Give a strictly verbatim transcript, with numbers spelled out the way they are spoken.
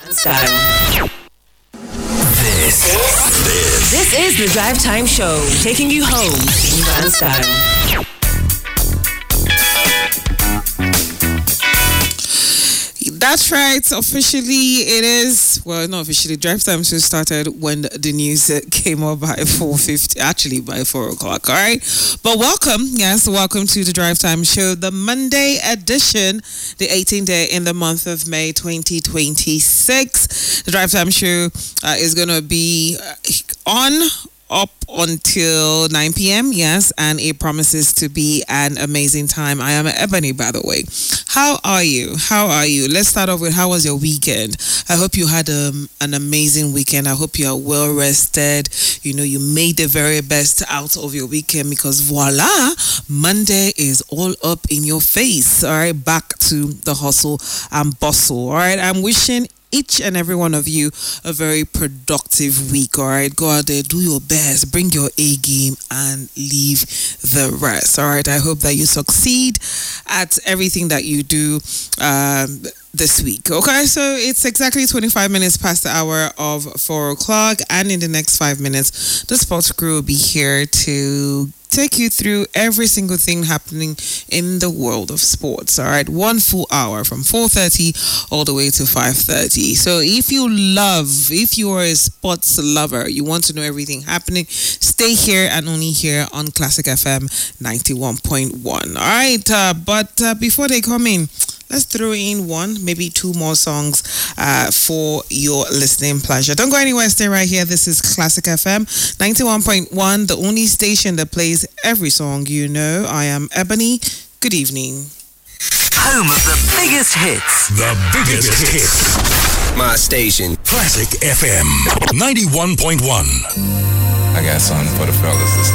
Style. This, this, this is the Drive Time Show, taking you home in Van Style. That's right. Officially, it is. Well, not officially. Drive Time Show started when the news came up by four fifty. Actually, by four o'clock. All right. But welcome, yes, welcome to the Drive Time Show, the Monday edition, the eighteenth day in the month of May, twenty twenty-six. The Drive Time Show uh, is gonna be on. up until nine p.m. yes, and it promises to be an amazing time. I am Ebony, by the way. How are you? How are you? Let's start off with, how was your weekend? I hope you had um, an amazing weekend. I hope you are well rested. You know, you made the very best out of your weekend, because voila, Monday is all up in your face. All right, back to the hustle and bustle. All right, I'm wishing each and every one of you a very productive week. All right, go out there, do your best, bring your A game, and leave the rest. All right, I hope that you succeed at everything that you do um, this week. Okay, so it's exactly twenty-five minutes past the hour of four o'clock, and in the next five minutes, the sports crew will be here to take you through every single thing happening in the world of sports. All right, one full hour from four thirty all the way to five thirty. So if you love, if you are a sports lover, you want to know everything happening, stay here and only here on Classic F M ninety-one point one. All right, uh, but uh, before they come in, let's throw in one, maybe two more songs uh, for your listening pleasure. Don't go anywhere, stay right here. This is Classic F M ninety-one point one, the only station that plays every song you know. I am Ebony. Good evening. Home of the biggest hits. The biggest, biggest hits. My station. Classic F M ninety-one point one. I got something for the fellas.